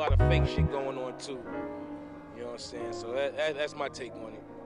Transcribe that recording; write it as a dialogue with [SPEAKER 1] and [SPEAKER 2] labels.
[SPEAKER 1] lot of fake shit going on too. You know what I'm saying? So that's my take on it.